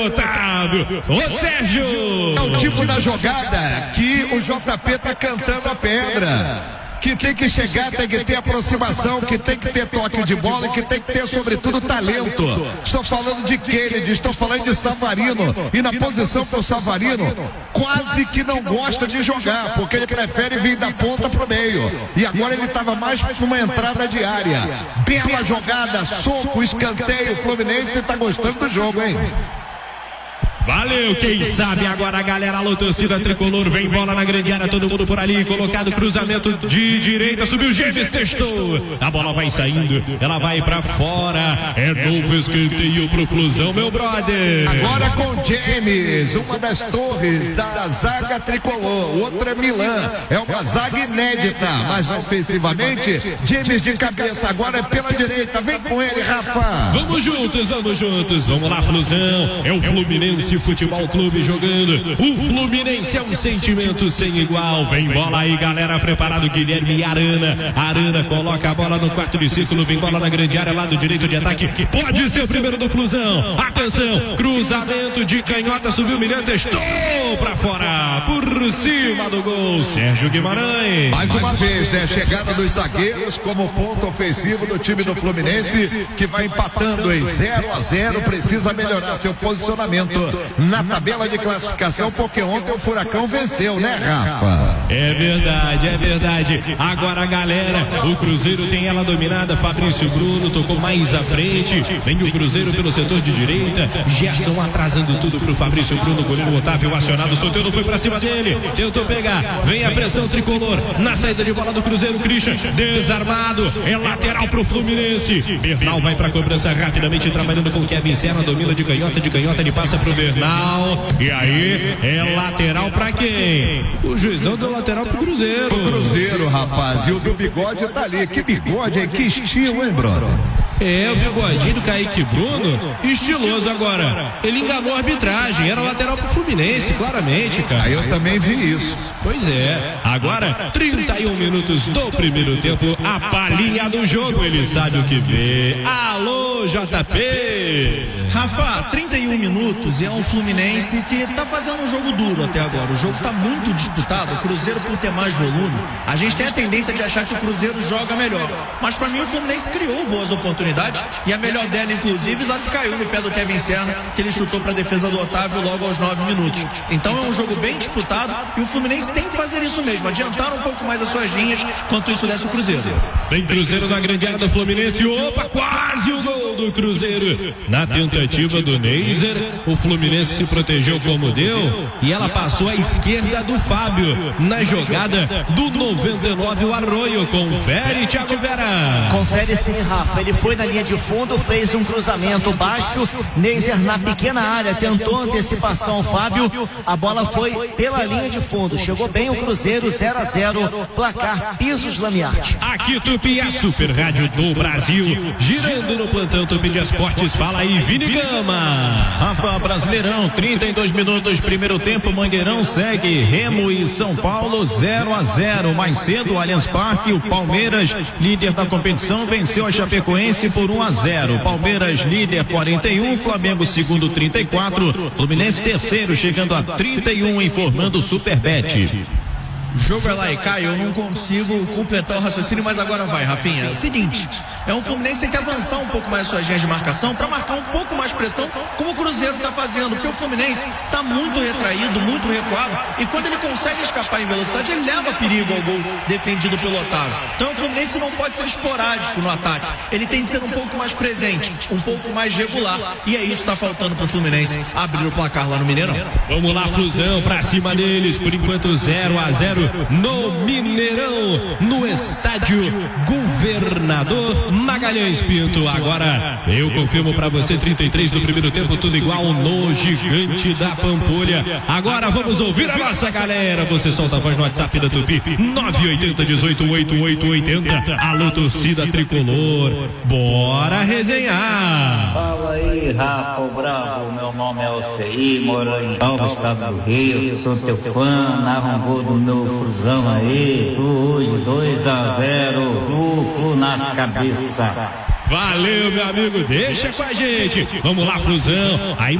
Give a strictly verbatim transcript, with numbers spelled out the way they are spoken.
Otávio. Ô Sérgio! É o tipo da jogada que o J P tá cantando a pedra. Que tem que chegar, tem que ter aproximação, que tem que ter toque de bola e que tem que ter, sobretudo, talento. Estou falando de Kennedy, estou falando de Savarino. E na posição que o Savarino quase que não gosta de jogar, porque ele prefere vir da ponta pro meio. E agora ele estava mais numa entrada de área. Bela jogada, soco, escanteio. O Fluminense está gostando do jogo, hein? Valeu, quem sabe agora a galera, alô torcida tricolor, vem bola na grande área, todo mundo por ali, colocado cruzamento de direita, subiu James, testou, a bola vai saindo, ela vai pra fora, é novo escanteio pro Flusão, meu brother. Agora com James, uma das torres da zaga tricolor, outra é Milan, é uma zaga inédita, mas ofensivamente, James de cabeça, agora é pela direita, vem com ele, Rafa. Vamos juntos, vamos juntos, vamos lá Flusão, é o Fluminense Futebol Clube jogando. O Fluminense é um sentimento sem igual. Vem bola aí, galera. Preparado Guilherme e Arana. Arana coloca a bola no quarto de círculo. Vem bola na grande área, lado direito de ataque. Pode ser o primeiro do Flusão. Atenção, cruzamento de canhota. Subiu Milhan, testou pra fora. Por cima do gol, Sérgio Guimarães. Mais uma vez, né? Chegada dos zagueiros como ponto ofensivo do time do Fluminense, que vai empatando em zero a zero. Precisa melhorar seu posicionamento na tabela de classificação, porque ontem o Furacão venceu, né, Rafa? É verdade, é verdade. Agora a galera, o Cruzeiro tem ela dominada. Fabrício Bruno tocou mais à frente. Vem o Cruzeiro pelo setor de direita. Gerson atrasando tudo pro Fabrício Bruno. Goleiro Otávio acionado. Soteldo foi pra cima dele. Tentou pegar. Vem a pressão tricolor. Na saída de bola do Cruzeiro, Christian desarmado. É lateral pro Fluminense. Bernal vai pra cobrança rapidamente, trabalhando com Kevin Serra. Domina de canhota, de canhota ele passa pro Bernal. E aí, é lateral pra quem? O juizão deu lateral pro Cruzeiro. O Cruzeiro, rapaz. E o do bigode tá ali. Que bigode, hein? Que estilo, hein, brother? É, o bigodinho do Kaique Bruno, estiloso agora. Ele enganou a arbitragem, era lateral pro Fluminense, claramente, cara. Aí eu também vi isso. Pois é, agora trinta e um minutos do primeiro tempo, a palhinha do jogo, ele sabe o que vê. Alô, J P! Rafa, trinta e um minutos e é um Fluminense que tá fazendo um jogo duro até agora. O jogo tá muito disputado, o Cruzeiro por ter mais volume. A gente tem a tendência de achar que o Cruzeiro joga melhor. Mas pra mim o Fluminense criou boas oportunidades e a melhor dela, inclusive, sabe, caiu no pé do Kevin Serra, que ele chutou pra defesa do Otávio logo aos nove minutos. Então é um jogo bem disputado e o Fluminense tem que fazer isso mesmo, adiantar um pouco mais as suas linhas, enquanto isso desce o Cruzeiro. Tem Cruzeiro na grande área do Fluminense, opa, quase o gol do Cruzeiro. Na tentativa do Neiser, o Fluminense se protegeu como deu e ela passou à esquerda do Fábio. Na jogada do noventa e nove, o Arroio. Confere, Thiago Vera. Confere sim, Rafa. Ele foi na linha de fundo, fez um cruzamento baixo. Neiser na pequena área tentou antecipação. Fábio, a bola foi pela linha de fundo. Chegou bem o Cruzeiro, zero a zero. Placar Pisos Lamiarte. Aqui Tupi, a Super Rádio do Brasil. Girando no plantão Tupi de Esportes. Fala aí, Vini Gama. Rafa, Brasileirão, trinta e dois minutos, primeiro tempo, Mangueirão segue, Remo e São Paulo, zero a zero. Mais cedo, Allianz Parque, o Palmeiras, líder da competição, venceu a Chapecoense por um a zero. Palmeiras, líder, quarenta e um, Flamengo, segundo, trinta e quatro, Fluminense, terceiro, chegando a trinta e um, informando o Superbet. O jogo é lá e cai, eu não consigo completar o raciocínio, mas agora vai, Rafinha. Seguinte, é um Fluminense que tem que avançar um pouco mais suas linhas de marcação para marcar um pouco mais pressão, como o Cruzeiro está fazendo, porque o Fluminense está muito retraído, muito recuado, e quando ele consegue escapar em velocidade, ele leva perigo ao gol defendido pelo Otávio. Então o Fluminense não pode ser esporádico no ataque, ele tem que ser um pouco mais presente, um pouco mais regular, e é isso que está faltando para o Fluminense abrir o placar lá no Mineirão. Vamos lá, Flusão, para cima deles, por enquanto zero a zero no Mineirão, no estádio Governador Magalhães Pinto. Agora eu confirmo para você, trinta e três do primeiro tempo, tudo igual no Gigante da Pampulha. Agora vamos ouvir a nossa galera. Você solta a voz no WhatsApp da Tupi, nove oito zero, dezoito, oitenta e oito oitenta. Alô, torcida tricolor, bora resenhar. Fala aí, Rafa o Bravo, meu nome é Oceí, moro em Alto, estado do Rio, sou teu fã, narra um gol do meu Flusão aí, hoje dois a zero, Flu, Flu nas cabeças. Valeu, meu amigo, deixa com a gente. Vamos lá, Flusão. Aí